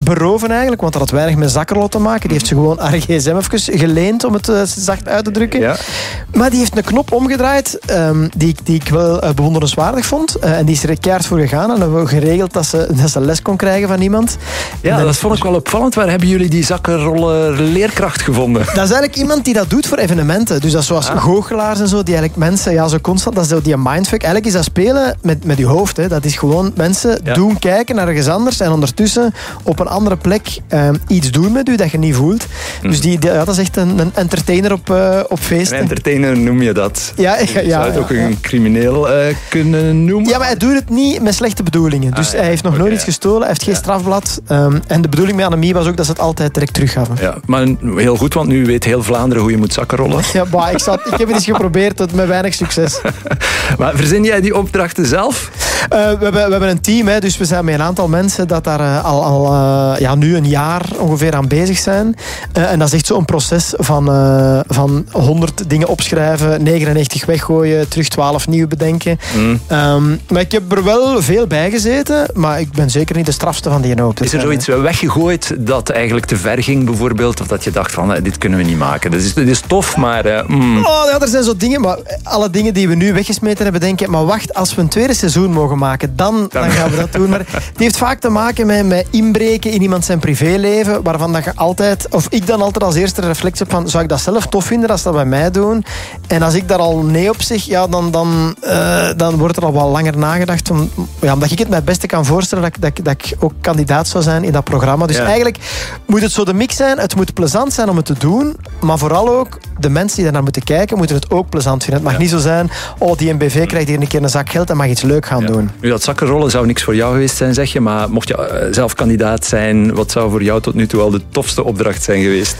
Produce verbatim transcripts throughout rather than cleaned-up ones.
beroven eigenlijk, want dat had weinig met zakkenrollen te maken. Die heeft ze gewoon haar gsm even geleend, om het uh, zacht uit te drukken. Ja. Maar die heeft een knop omgedraaid um, die, die ik wel uh, bewonderenswaardig vond. Uh, en die is er keihard voor gegaan. En hebben we geregeld dat ze, dat ze les kon krijgen van iemand. Ja, dan, dat vond ik wel opvallend. Waar hebben jullie die zakkenrollen leerkracht gevonden? Dat is eigenlijk iemand die dat doet voor evenementen. Dus dat is zoals ah. goochelaars en zo, die eigenlijk mensen, ja, zo constant, dat is zo die mindfuck. Eigenlijk is dat spelen met, met je hoofd. Hè. Dat is gewoon mensen ja. doen kijken naar ergens anders en ondertussen op een andere plek um, iets doen met u dat je niet voelt. Mm. Dus die, die, ja, dat is echt een, een entertainer op, uh, op feesten. Een entertainer noem je dat. Ja, ja, ja, je zou het ja, ook ja. een crimineel uh, kunnen noemen. Ja, maar hij doet het niet met slechte bedoelingen. Dus ah, ja. hij heeft nog okay, nooit iets gestolen, hij heeft geen ja. strafblad. Um, en de bedoeling met Annemie was ook dat ze het altijd direct teruggaven. Ja, maar heel goed, want nu weet heel Vlaanderen hoe je moet zakken rollen. Ja, bah, ik, zat, ik heb het eens geprobeerd, met weinig succes. Maar verzin jij die opdrachten zelf? Uh, we, hebben, we hebben een team, hè, dus we zijn met een aantal mensen dat daar uh, al, al uh, ja, nu een jaar ongeveer aan bezig zijn. Uh, en dat is echt zo'n proces van, uh, van honderd dingen opschrijven, negenennegentig weggooien, terug twaalf nieuw bedenken. Mm. Um, maar ik heb er wel veel bij gezeten, maar ik ben zeker niet de strafste van die hoop. Is er zoiets weggegooid dat eigenlijk te ver ging bijvoorbeeld? Of dat je dacht van, dit kunnen we niet maken. Dit is, dit is tof, maar... Uh, mm. Oh, ja, er zijn zo dingen, maar alle dingen die we nu weggesmeten hebben, denken, maar wacht, als we een tweede seizoen mogen maken, dan, dan gaan we dat doen. Maar het heeft vaak te maken met, met inbreken in iemand zijn privéleven, waarvan dat je altijd, of ik dan altijd als eerste reflex heb van, zou ik dat zelf tof vinden als dat bij mij doen? En als ik daar al nee op zeg, ja, dan, dan, uh, dan wordt er al wat langer nagedacht. Om, ja, omdat ik het mij het beste kan voorstellen dat, dat, dat ik ook kandidaat zou zijn in dat programma. Dus ja. eigenlijk moet het zo de mix zijn. Het moet plezant zijn om het te doen, maar vooral ook de mensen die daarnaar moeten kijken, moeten het ook plezant vinden. Het mag ja. niet zo zijn, oh, die N B V krijgt hier een keer een zak geld en mag iets leuk gaan ja. doen. Nu, dat zakkenrollen zou niks voor jou geweest zijn, zeg je, maar mocht je uh, zelf kandidaat zijn, wat zou voor jou tot nu toe al de tofste opdracht zijn geweest?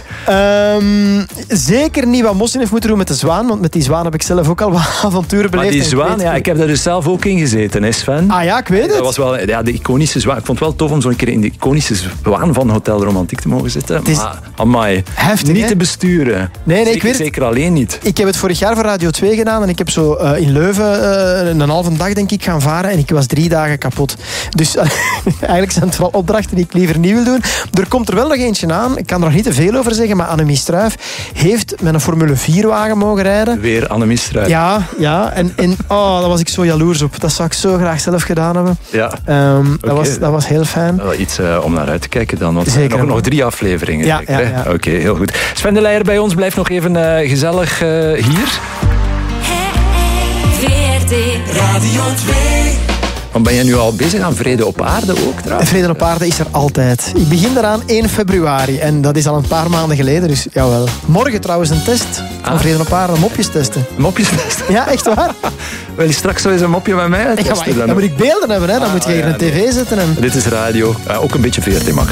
Um, zeker niet wat Mossin heeft moeten doen met de zwaan, want met die zwaan heb ik zelf ook al wat avonturen beleefd. Maar die zwaan, ja, ik heb daar dus zelf ook in gezeten, hè Sven? Ah ja, ik weet het. Dat was wel ja, de iconische zwaan. Ik vond het wel tof om zo'n keer in de iconische zwaan van Hotel Romantiek te mogen zitten. Het is maar, amai, heftig, niet hè? te besturen. Nee, nee, zeker, ik weet zeker alleen niet. Ik heb het vorig jaar voor Radio twee gedaan en ik heb zo uh, in Leuven uh, een halve dag denk ik gaan varen en ik was drie dagen kapot. Dus uh, eigenlijk zijn het wel opdrachten die ik liever niet wil doen. Er komt er wel nog eentje aan, ik kan er nog niet te veel over zeggen, maar Annemie Struijf heeft met een Formule vier wagen mogen rijden. Weer Annemie Struijf. Ja, ja. En, en oh, daar was ik zo jaloers op. Dat zou ik zo graag zelf gedaan hebben. Ja. Um, dat, okay. was, dat was heel fijn. Wel iets uh, om naar uit te kijken dan. Want zeker. Nog, nog drie afleveringen. Ja, ja, ja. Oké, okay, heel goed. Sven de Leijer bij ons, blijft nog even uh, gezellig uh, hier. Hey, hey, V R T Radio twee. Want ben jij nu al bezig aan Vrede op Aarde ook trouwens? Vrede op Aarde is er altijd. Ik begin eraan één februari en dat is al een paar maanden geleden, dus jawel. Morgen trouwens een test van ah. Vrede op Aarde, mopjes testen. Mopjes testen? Ja, echt waar. Wil je straks zo eens een mopje met mij testen? Ja, maar, dan, dan moet ik beelden hebben, hè. Dan ah, moet je hier ja, een tv nee. zetten. En... Dit is radio, uh, ook een beetje V R T Max.